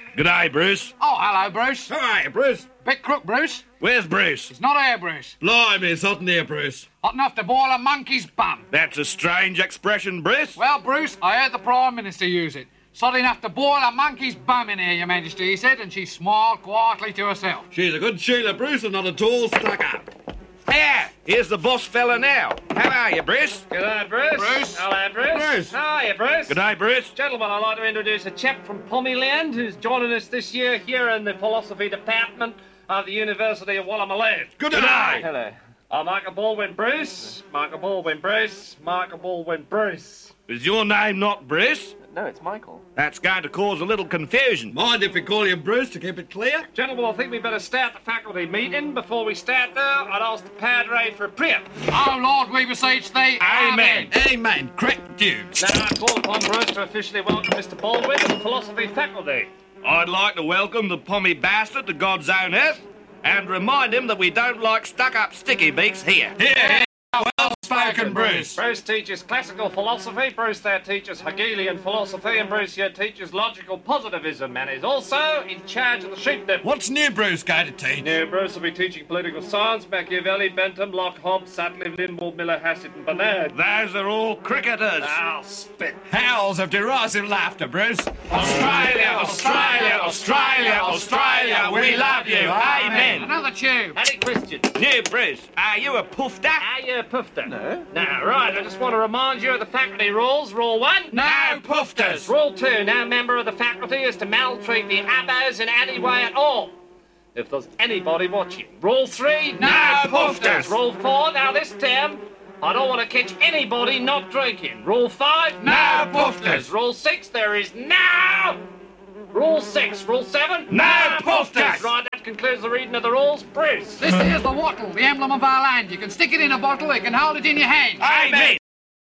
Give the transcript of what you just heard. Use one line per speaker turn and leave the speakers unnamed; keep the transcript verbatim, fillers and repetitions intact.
G'day, Bruce.
Oh, hello, Bruce.
How are you, Bruce?
Bit crook, Bruce.
Where's Bruce?
It's not here, Bruce.
Blimey, it's hot in here, Bruce.
Hot enough to boil a monkey's bum.
That's a strange expression, Bruce.
Well, Bruce, I heard the Prime Minister use it. Sod enough to boil a monkey's bum in here, Your Majesty, he said, and she smiled quietly to herself.
She's a good Sheila, Bruce, and not at all stuck up.
Here, here's the boss fella now. How are you, Bruce?
G'day, Bruce.
Bruce.
Hello, Bruce.
Bruce.
How are you, Bruce?
G'day, Bruce.
Gentlemen, I'd like to introduce a chap from Pommyland who's joining us this year here in the philosophy department of the University of Wallamalad.
Good
G'day.
night.
Hello. I'm Michael Baldwin Bruce. Michael Baldwin Bruce. Michael Baldwin Bruce.
Is your name not Bruce?
No, it's Michael.
That's going to cause a little confusion.
Mind if we call you Bruce to keep it clear?
Gentlemen, I think we better start the faculty meeting. Before we start, though, I'd ask the Padre for a prayer.
Oh, Lord, we beseech thee.
Amen.
Amen. Correct, dude.
Now I call upon Bruce to officially welcome Mister Baldwin to the philosophy faculty.
I'd like to welcome the pommy bastard to God's own earth and remind him that we don't like stuck-up sticky beaks here.
Here, well spoken, Bruce.
Bruce teaches classical philosophy, Bruce there teaches Hegelian philosophy, and Bruce here teaches logical positivism, and is also in charge of the sheep dip.
What's new, Bruce, going to teach?
Now, Bruce will be teaching political science, Machiavelli, Bentham, Locke, Hobbes, Sutcliffe, Lindwall, Miller, Hassett, and Bernard.
Those are all cricketers.
I'll spit.
Howls of derisive laughter, Bruce.
Australia, Australia, Australia, Australia, we love you. Amen.
Another tube.
Harry Christian.
New Bruce, are you a poofter?
Are you a poofter? No. Now, right, I just want to remind you of the faculty rules. Rule one.
No poofters.
Rule two. No member of the faculty is to maltreat the abbos in any way at all, if there's anybody watching. Rule three.
No poofters.
Rule four. Now, this term, I don't want to catch anybody not drinking. Rule five.
No poofters.
Rule six. There is no... Rule six. Rule seven.
No poofters.
Right, that concludes the reading of the rules. Bruce.
This here's the wattle, the emblem of our land. You can stick it in a bottle, you can hold it in your hand.
Amen.